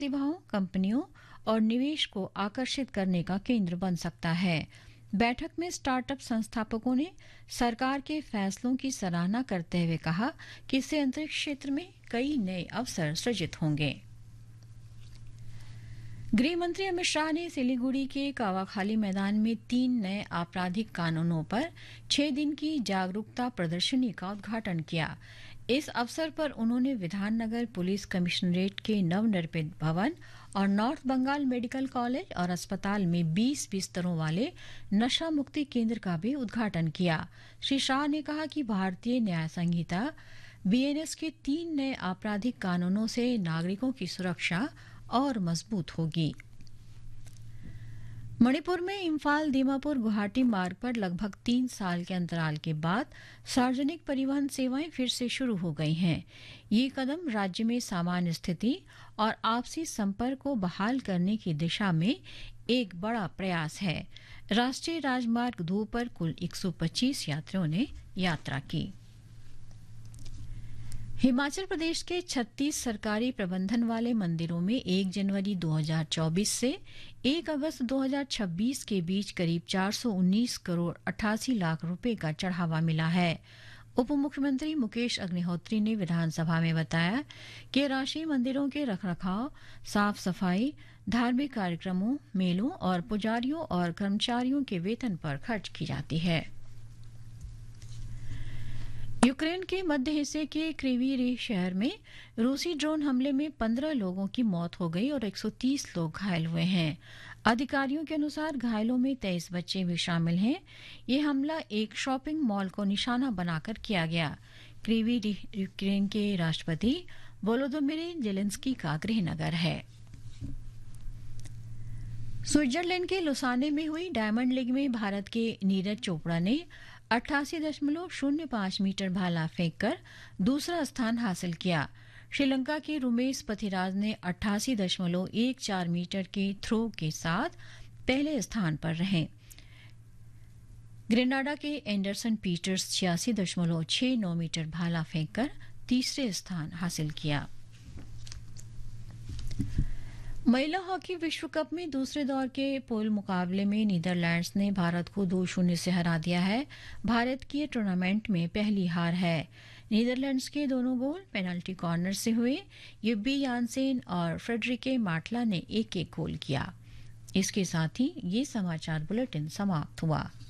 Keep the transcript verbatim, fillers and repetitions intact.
प्रतिभाओं, कंपनियों और निवेश को आकर्षित करने का केंद्र बन सकता है। बैठक में स्टार्टअप संस्थापकों ने सरकार के फैसलों की सराहना करते हुए कहा कि इससे अंतरिक्ष क्षेत्र में कई नए अवसर सृजित होंगे। गृह मंत्री अमित शाह ने सिलीगुड़ी के कावाखाली मैदान में तीन नए आपराधिक कानूनों पर छह दिन की जागरूकता प्रदर्शनी का उद्घाटन किया। इस अवसर पर उन्होंने विधाननगर पुलिस कमिश्नरेट के नवनिर्मित भवन और नॉर्थ बंगाल मेडिकल कॉलेज और अस्पताल में बीस बिस्तरों वाले नशा मुक्ति केंद्र का भी उद्घाटन किया। श्री शाह ने कहा कि भारतीय न्याय संहिता बीएनएस के तीन नए आपराधिक कानूनों से नागरिकों की सुरक्षा और मजबूत होगी। मणिपुर में इम्फाल दीमापुर गुवाहाटी मार्ग पर लगभग तीन साल के अंतराल के बाद सार्वजनिक परिवहन सेवाएं फिर से शुरू हो गई हैं। ये कदम राज्य में सामान्य स्थिति और आपसी संपर्क को बहाल करने की दिशा में एक बड़ा प्रयास है। राष्ट्रीय राजमार्ग दो पर कुल एक सौ पच्चीस यात्रियों ने यात्रा की। हिमाचल प्रदेश के छत्तीस सरकारी प्रबंधन वाले मंदिरों में एक जनवरी दो हज़ार चौबीस से एक अगस्त दो हज़ार छब्बीस के बीच करीब चार सौ उन्नीस करोड़ अट्ठासी लाख रुपए का चढ़ावा मिला है। उप मुख्यमंत्री मुकेश अग्निहोत्री ने विधानसभा में बताया कि राशि मंदिरों के रखरखाव, साफ सफाई, धार्मिक कार्यक्रमों, मेलों और पुजारियों और कर्मचारियों के वेतन पर खर्च की जाती है। यूक्रेन के मध्य हिस्से के क्रीवी रीह शहर में रूसी ड्रोन हमले में पंद्रह लोगों की मौत हो गई और एक सौ तीस लोग घायल हुए हैं। अधिकारियों के अनुसार घायलों में तेईस बच्चे भी शामिल हैं। ये हमला एक शॉपिंग मॉल को निशाना बनाकर किया गया। क्रीवी रीह यूक्रेन के राष्ट्रपति वोलोदिमीर ज़ेलेंस्की का गृहनगर है। स्विट्जरलैंड के लुसाने में हुई डायमंड लीग में भारत के नीरज चोपड़ा ने अट्ठासी दशमलव शून्य पांच मीटर भाला फेंककर दूसरा स्थान हासिल किया। श्रीलंका के रुमेश पथिराज ने अट्ठासी दशमलव एक चार मीटर के थ्रो के साथ पहले स्थान पर रहे। ग्रेनाडा के एंडरसन पीटर्स छियासी दशमलव छह नौ मीटर भाला फेंककर तीसरे स्थान हासिल किया। महिला हॉकी विश्व कप में दूसरे दौर के पूल मुकाबले में नीदरलैंड्स ने भारत को दो शून्य से हरा दिया है। भारत की ये टूर्नामेंट में पहली हार है। नीदरलैंड्स के दोनों गोल पेनल्टी कॉर्नर से हुए। युब्बी यानसेन और फ्रेडरिके मार्टला ने एक एक गोल किया। इसके साथ ही ये समाचार बुलेटिन समाप्त हुआ।